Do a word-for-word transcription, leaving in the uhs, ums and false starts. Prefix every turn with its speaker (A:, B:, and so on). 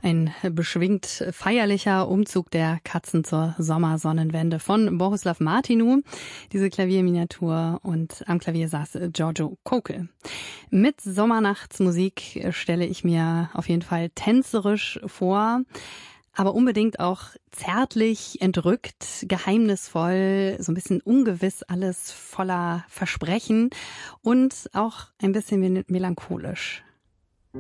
A: Ein beschwingt feierlicher Umzug der Katzen zur Sommersonnenwende von Bohuslav Martinu, diese Klavierminiatur, und am Klavier saß Giorgio Kokel. Mit Sommernachtsmusik stelle ich mir auf jeden Fall tänzerisch vor, aber unbedingt auch zärtlich, entrückt, geheimnisvoll, so ein bisschen ungewiss, alles voller Versprechen und auch ein bisschen melancholisch.